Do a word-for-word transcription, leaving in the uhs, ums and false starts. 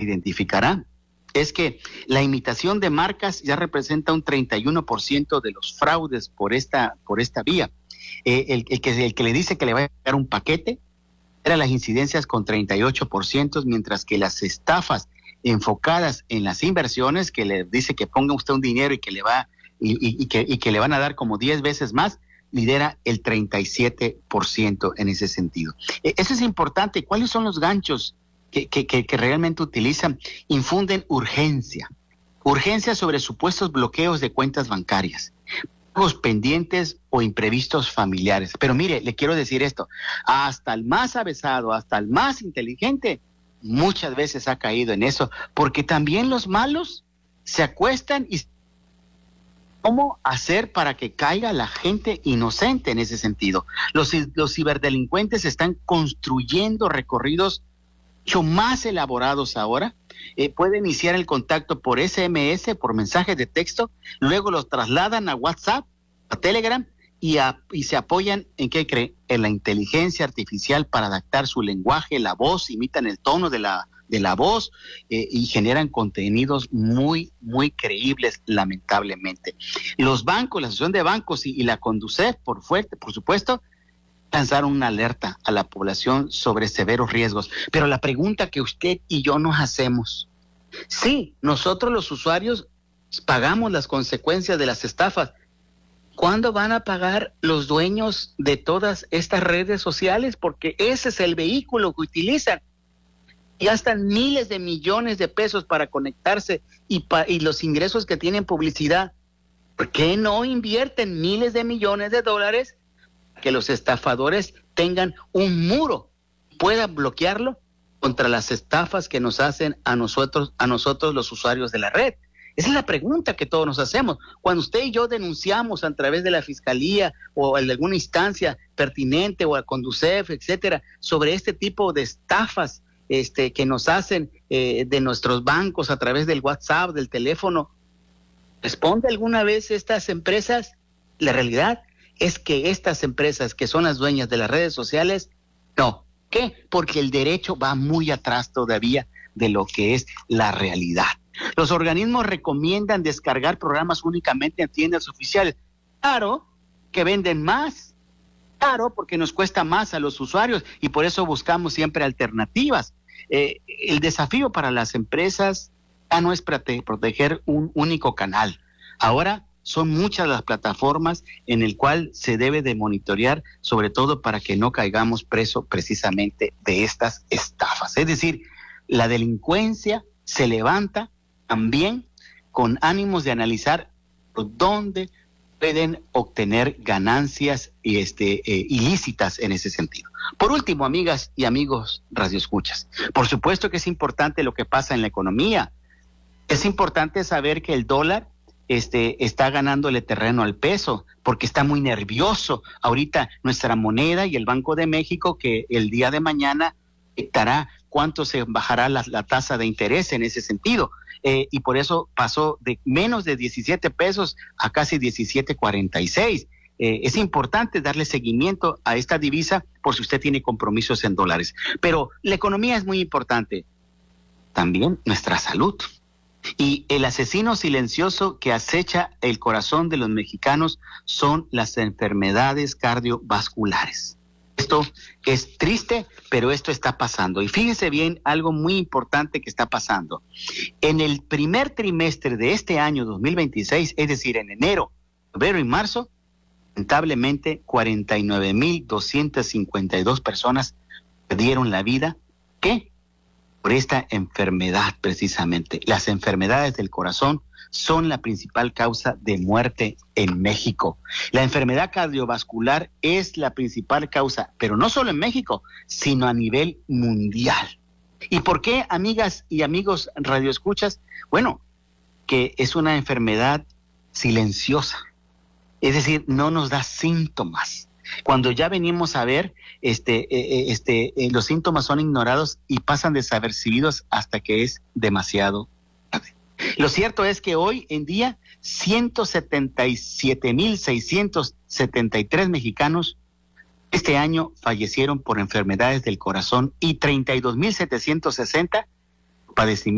identificará es que la imitación de marcas ya representa un treinta y uno por ciento de los fraudes por esta, por esta vía. Eh, el, el, que, el que le dice que le va a llegar un paquete, era las incidencias con treinta y ocho por ciento, mientras que las estafas enfocadas en las inversiones, que le dice que ponga usted un dinero y que le va y, y, y, que, y que le van a dar como diez veces más, lidera el treinta y siete por ciento en ese sentido. Eh, eso es importante. ¿Cuáles son los ganchos que, que, que, que realmente utilizan? Infunden urgencia. Urgencia sobre supuestos bloqueos de cuentas bancarias, pagos pendientes o imprevistos familiares. Pero mire, le quiero decir esto, hasta el más avesado, hasta el más inteligente, muchas veces ha caído en eso, porque también los malos se acuestan y ¿cómo hacer para que caiga la gente inocente en ese sentido? Los, los ciberdelincuentes están construyendo recorridos mucho más elaborados ahora. Eh, pueden iniciar el contacto por ese eme ese, por mensajes de texto, luego los trasladan a WhatsApp, a Telegram y, a, y se apoyan en ¿qué cree? En la inteligencia artificial para adaptar su lenguaje, la voz, imitan el tono de la de la voz eh, y generan contenidos muy, muy creíbles, lamentablemente. Los bancos, la Asociación de Bancos y, y la Conducef, por fuerte, por supuesto, lanzaron una alerta a la población sobre severos riesgos. Pero la pregunta que usted y yo nos hacemos, sí, nosotros los usuarios pagamos las consecuencias de las estafas. ¿Cuándo van a pagar los dueños de todas estas redes sociales? Porque ese es el vehículo que utilizan. Y gastan miles de millones de pesos para conectarse y, pa, y los ingresos que tienen publicidad. ¿Por qué no invierten miles de millones de dólares que los estafadores tengan un muro, puedan bloquearlo contra las estafas que nos hacen a nosotros, a nosotros los usuarios de la red? Esa es la pregunta que todos nos hacemos. Cuando usted y yo denunciamos a través de la Fiscalía o de alguna instancia pertinente o a Conducef, etcétera, sobre este tipo de estafas Este, que nos hacen eh, de nuestros bancos a través del WhatsApp, del teléfono, ¿responde alguna vez estas empresas? La realidad es que estas empresas que son las dueñas de las redes sociales, no. ¿Qué? Porque el derecho va muy atrás todavía de lo que es la realidad. Los organismos recomiendan descargar programas únicamente en tiendas oficiales. Claro, que venden más. Claro, porque nos cuesta más a los usuarios y por eso buscamos siempre alternativas. Eh, el desafío para las empresas ya no es prote- proteger un único canal. Ahora son muchas las plataformas en el cual se debe de monitorear, sobre todo para que no caigamos preso precisamente de estas estafas. Es decir, la delincuencia se levanta también con ánimos de analizar por dónde pueden obtener ganancias y este, eh, ilícitas en ese sentido. Por último, amigas y amigos radioescuchas, por supuesto que es importante lo que pasa en la economía. Es importante saber que el dólar este, está ganándole terreno al peso, porque está muy nervioso ahorita nuestra moneda y el Banco de México, que el día de mañana dictará cuánto se bajará la, la tasa de interés en ese sentido. Eh, y por eso pasó de menos de diecisiete pesos a casi diecisiete cuarenta y seis. Eh, es importante darle seguimiento a esta divisa por si usted tiene compromisos en dólares. Pero la economía es muy importante, también nuestra salud. Y el asesino silencioso que acecha el corazón de los mexicanos son las enfermedades cardiovasculares. Esto es triste, pero esto está pasando. Y fíjense bien, algo muy importante que está pasando. En el primer trimestre de este año dos mil veintiséis, es decir, en enero, febrero y marzo, lamentablemente cuarenta y nueve mil doscientas cincuenta y dos personas perdieron la vida. ¿Qué? Por esta enfermedad precisamente. Las enfermedades del corazón son la principal causa de muerte en México. La enfermedad cardiovascular es la principal causa, pero no solo en México, sino a nivel mundial. ¿Y por qué, amigas y amigos radioescuchas? Bueno, que es una enfermedad silenciosa, es decir, no nos da síntomas. Cuando ya venimos a ver, este, eh, este, eh, los síntomas son ignorados y pasan desapercibidos hasta que es demasiado tarde. Lo cierto es que hoy en día ciento setenta y siete mil seiscientos setenta y tres mexicanos este año fallecieron por enfermedades del corazón y treinta y dos mil setecientos sesenta padecimientos